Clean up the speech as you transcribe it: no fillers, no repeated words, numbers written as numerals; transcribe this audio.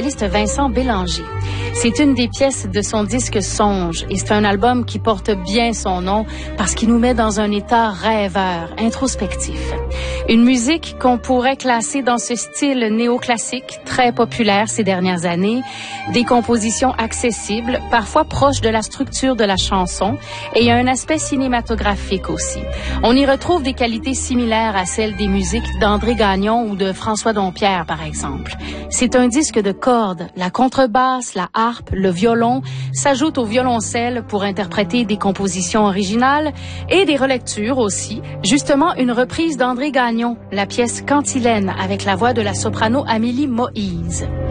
guitariste Vincent Bélanger. C'est une des pièces de son disque Songe et c'est un album qui porte bien son nom parce qu'il nous met dans un état rêveur, introspectif. Une musique qu'on pourrait classer dans ce style néoclassique très populaire ces dernières années, des compositions accessibles, parfois proches de la structure de la chanson et il y a un aspect cinématographique aussi. On y retrouve des qualités similaires à celles des musiques d'André Gagnon ou de François Dompierre par exemple. C'est un disque de cordes, la contrebasse, la harpe, le violon s'ajoutent au violoncelle pour interpréter des compositions originales et des relectures aussi. Justement, une reprise d'André Gagnon, la pièce Cantilène avec la voix de la soprano Amélie Moïse.